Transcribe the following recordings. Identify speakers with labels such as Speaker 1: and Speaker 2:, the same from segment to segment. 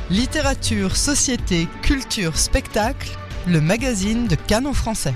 Speaker 1: Littérature, société, culture, spectacle, le magazine de Cannes en français.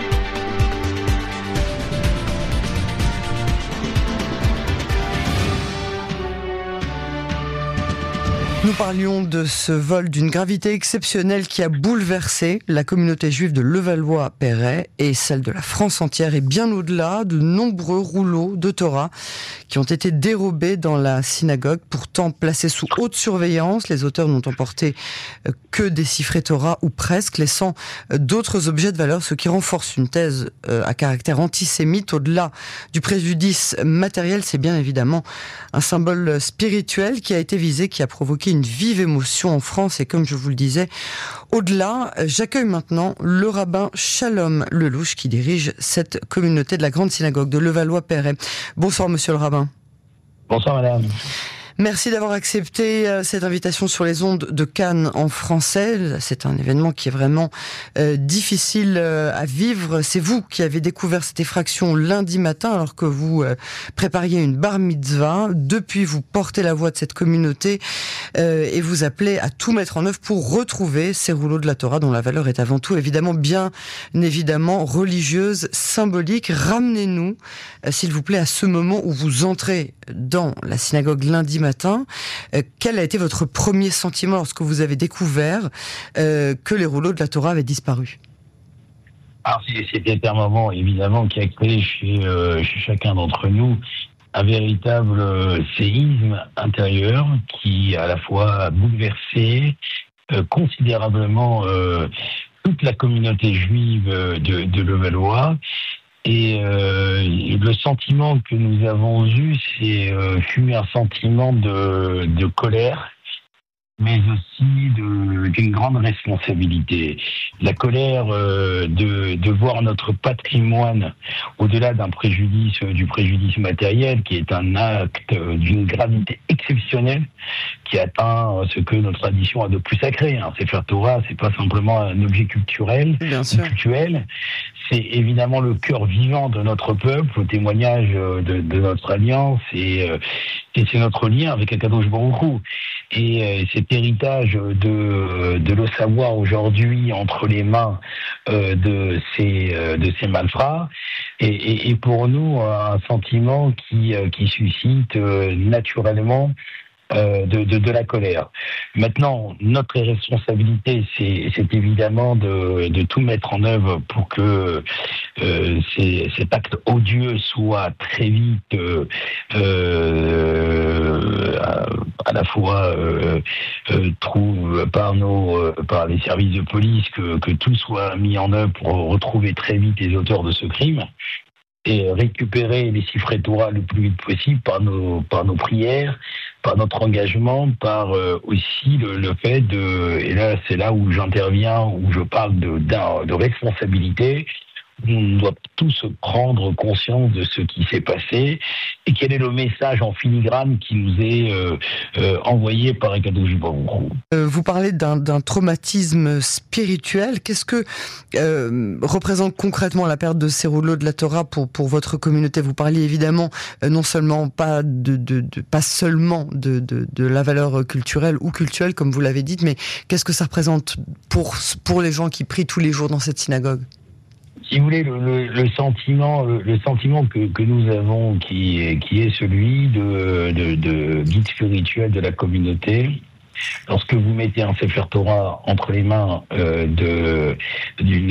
Speaker 1: Nous parlions de ce vol d'une gravité exceptionnelle qui a bouleversé la communauté juive de Levallois-Perret et celle de la France entière, et bien au-delà, de nombreux rouleaux de Torah qui ont été dérobés dans la synagogue. Pourtant placés sous haute surveillance, les auteurs n'ont emporté que des siffrés Torah ou presque, laissant d'autres objets de valeur, ce qui renforce une thèse à caractère antisémite. Au-delà du préjudice matériel, c'est bien évidemment un symbole spirituel qui a été visé, qui a provoqué une vive émotion en France. Et comme je vous le disais, au-delà, j'accueille maintenant le rabbin Shalom Lelouch qui dirige cette communauté de la grande synagogue de Levallois-Perret. Bonsoir monsieur le rabbin.
Speaker 2: Bonsoir madame.
Speaker 1: Merci d'avoir accepté cette invitation sur les ondes de Cannes en français. C'est un événement qui est vraiment difficile à vivre. C'est vous qui avez découvert cette effraction lundi matin alors que vous prépariez une bar mitzvah. Depuis, vous portez la voix de cette communauté et vous appelez à tout mettre en œuvre pour retrouver ces rouleaux de la Torah dont la valeur est avant tout évidemment, bien évidemment, religieuse, symbolique. Ramenez-nous, s'il vous plaît, à ce moment où vous entrez dans la synagogue lundi matin. Quel a été votre premier sentiment lorsque vous avez découvert que les rouleaux de la Torah avaient disparu ?
Speaker 2: Alors c'était un moment évidemment qui a créé chez chacun d'entre nous un véritable séisme intérieur qui à la fois a bouleversé considérablement toute la communauté juive de Levallois. Et le sentiment que nous avons eu, fut un sentiment de colère, mais aussi d'une grande responsabilité. La colère de voir notre patrimoine, au-delà du préjudice matériel, qui est un acte d'une gravité exceptionnelle, qui atteint ce que notre tradition a de plus sacré. Sefer Torah, c'est pas simplement un objet culturel, cultuel, c'est évidemment le cœur vivant de notre peuple, au témoignage de notre alliance, et c'est notre lien avec Akadosh Baruch Hu. Et cet héritage de le savoir aujourd'hui entre les mains de ces malfrats et pour nous un sentiment qui suscite naturellement de la colère. Maintenant, notre responsabilité, c'est évidemment de tout mettre en œuvre pour que cet acte odieux soit très vite à la fois trouve par les services de police que tout soit mis en œuvre pour retrouver très vite les auteurs de ce crime et récupérer les siffrés Torah le plus vite possible par nos prières, par notre engagement, par aussi le fait et là c'est là où j'interviens, où je parle de responsabilité. On doit tous prendre conscience de ce qui s'est passé et quel est le message en filigrane qui nous est envoyé par Akadosh Baruch Hu.
Speaker 1: Vous parlez d'un traumatisme spirituel. Qu'est-ce que représente concrètement la perte de ces rouleaux de la Torah pour votre communauté ? Vous parliez évidemment non seulement pas seulement de la valeur culturelle ou cultuelle comme vous l'avez dit, mais qu'est-ce que ça représente pour les gens qui prient tous les jours dans cette synagogue ?
Speaker 2: Si vous voulez, le sentiment que nous avons, qui est celui de guide spirituel de la communauté, lorsque vous mettez un Sefer Torah entre les mains d'une